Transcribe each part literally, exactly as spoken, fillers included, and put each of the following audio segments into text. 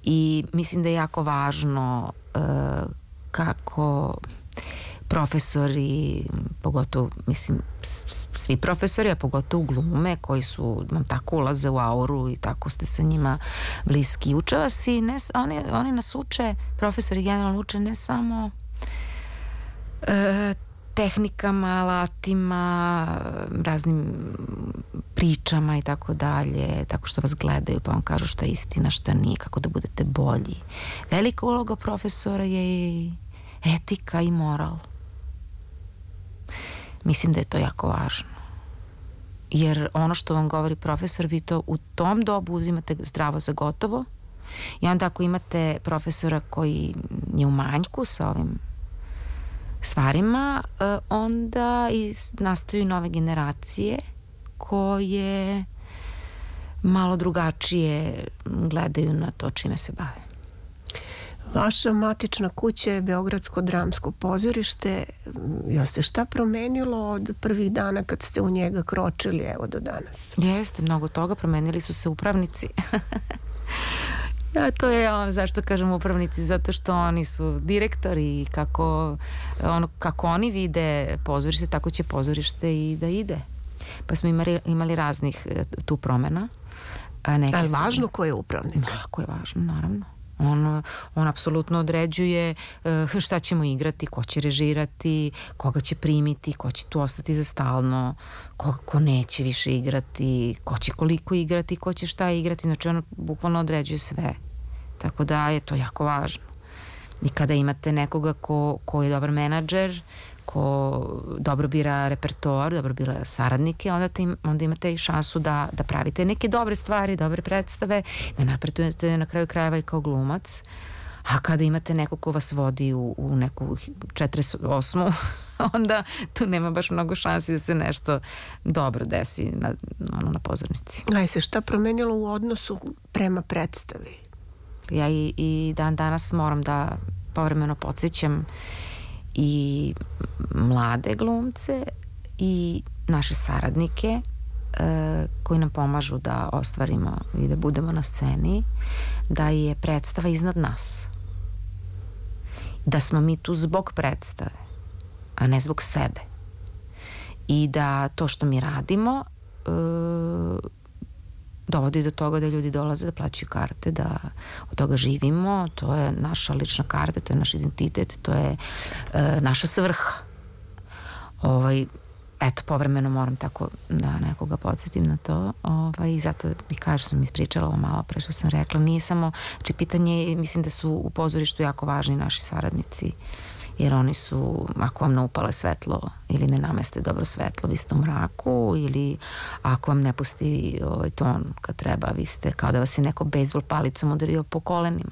I mislim da je jako važno uh, kako profesori, pogotovo, mislim, svi profesori, a pogotovo glume, koji su, vam tako ulaze u auru i tako ste sa njima bliski. Uče vas i ne, oni, oni nas uče, profesori generalno uče ne samo e, tehnikama, alatima, raznim pričama i tako dalje, tako što vas gledaju pa vam kažu šta je istina, šta nije, kako da budete bolji. Velika uloga profesora je i etika i moral. Mislim da je to jako važno. Jer ono što vam govori profesor, vi to u tom dobu uzimate zdravo za gotovo i onda ako imate profesora koji je u manjku sa ovim stvarima, onda i nastaju nove generacije koje malo drugačije gledaju na to čime se bave. Vaša matična kuća je Beogradsko dramsko pozorište. Jel se šta promenilo od prvih dana kad ste u njega kročili, evo do danas? Jeste, mnogo toga. Promenili su se upravnici. Ja, to je ono, zašto kažem upravnici, zato što oni su direktori i kako, ono, kako oni vide pozorište, tako će pozorište i da ide. Pa smo imali, imali raznih tu promena. Neke Ali su... važno ko je upravnik? Kako je važno, naravno. On, on apsolutno određuje uh, šta ćemo igrati, ko će režirati, koga će primiti, ko će tu ostati za stalno, ko, ko neće više igrati, ko će koliko igrati, ko će šta igrati. Znači on bukvalno određuje sve. Tako da je to jako važno. I kada imate nekoga ko, ko je dobar menadžer, ko dobro bira repertoar, dobro bira saradnike, onda, te, onda imate i šansu da, da pravite neke dobre stvari, dobre predstave, da napredujete na kraju krajeva i kao glumac. A kada imate nekog ko vas vodi u, u neku četrdeset osmu onda tu nema baš mnogo šansi da se nešto dobro desi na, ono, na pozornici. A je se šta promenilo u odnosu prema predstavi? Ja i, i dan danas moram da povremeno podsjećam i mlade glumce i naše saradnike e, koji nam pomažu da ostvarimo i da budemo na sceni, da je predstava iznad nas. Da smo mi tu zbog predstave, a ne zbog sebe. I da to što mi radimo e, dovodi do toga da ljudi dolaze da plaćaju karte, da od toga živimo, to je naša lična karta, to je naš identitet, to je e, naša svrha. Ovaj, eto, povremeno moram tako da nekoga podsjetim na to, ovaj, i zato i kažem, sam ispričala ovo malo pre što sam rekla, nije samo, znači pitanje, mislim da su u pozorištu jako važni naši saradnici, jer oni su, ako vam ne upale svetlo ili ne nameste dobro svetlo, vi ste u mraku, ili ako vam ne pusti ovaj ton kad treba, vi ste kao da vas je neko bejzbol palicom udario po kolenima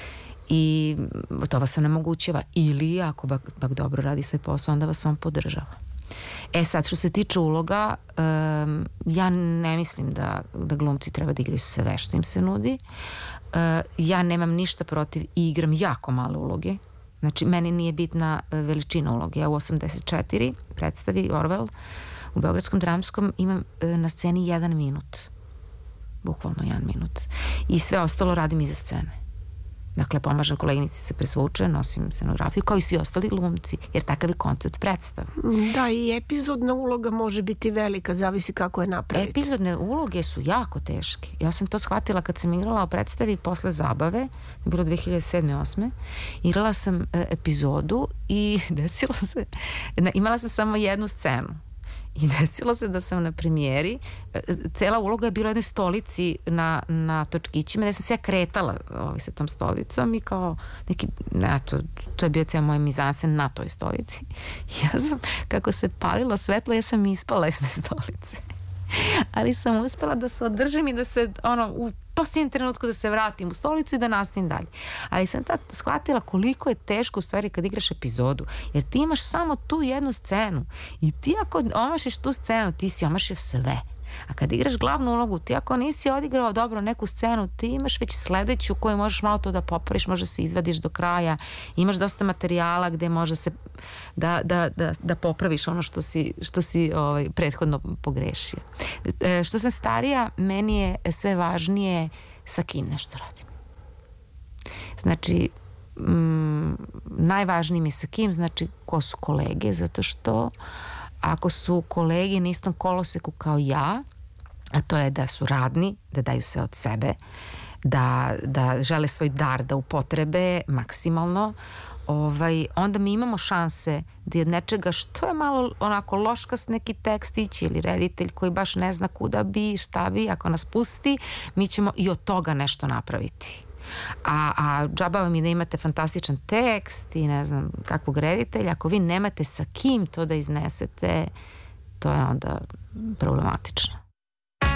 i to vas onemogućava, ili ako bak, bak dobro radi svoj posao, onda vas on podržava. E sad, što se tiče uloga, um, ja ne mislim da, da glumci treba da igraju sve što im se nudi. Uh, ja nemam ništa protiv i igram jako male uloge. Znači, meni nije bitna veličina uloge. Ja u osamdeset četiri predstavi Orwell u Beogradskom dramskom imam na sceni jedan minut. Bukvalno jedan minut. I sve ostalo radim iza scene. Dakle, pomažem koleginici se presvuče, nosim scenografiju, kao i svi ostali glumci, jer takav je koncept predstave. Da, i epizodna uloga može biti velika, zavisi kako je napraviti. Epizodne uloge su jako teške. Ja sam to shvatila kad sam igrala o predstavi posle zabave, bilo dve hiljade sedme osme igrala sam e, epizodu i desilo se, imala sam samo jednu scenu. I desilo se da sam na premijeri, cela uloga je bila u jednoj stolici na, na točkićima, da sam se ja kretala ovaj, sa tom stolicom i kao neki, ne, to, to je bio cijel moj mizansen na toj stolici. Ja sam, kako se palilo svetlo, ja sam ispala iz te stolice. Ali sam uspela da se održim i da se, ono, u posljednjem trenutku da se vratim u stolicu i da nastavim dalje. Ali sam tad shvatila koliko je teško u stvari kad igraš epizodu, jer ti imaš samo tu jednu scenu i ti ako omašiš tu scenu, ti si omašio sve. A kad igraš glavnu ulogu, ti ako nisi odigrao dobro neku scenu, ti imaš već sledeću koju možeš malo to da popraviš, možda se izvadiš do kraja, imaš dosta materijala gde može se da, da, da, da popraviš ono što si, što si ovaj, prethodno pogrešio. E, što sam starija, meni je sve važnije sa kim nešto radim. Znači, m, najvažnije mi je sa kim, znači ko su kolege, zato što ako su kolege na istom koloseku kao ja, a to je da su radni, da daju sve od sebe, da, da žele svoj dar da upotrebe maksimalno, ovaj, onda mi imamo šanse da od nečega što je malo onako loškast neki tekstić ili reditelj koji baš ne zna kuda bi, šta bi, ako nas pusti, mi ćemo i od toga nešto napraviti. A, a džaba vam je da imate fantastičan tekst i ne znam kakvog reditelja, ako vi nemate sa kim to da iznesete, to je onda problematično.